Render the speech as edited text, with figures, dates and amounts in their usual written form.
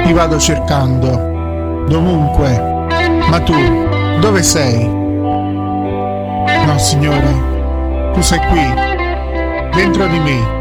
Ti vado cercando, dovunque. Ma tu, dove sei? No, signore, tu sei qui, dentro di me.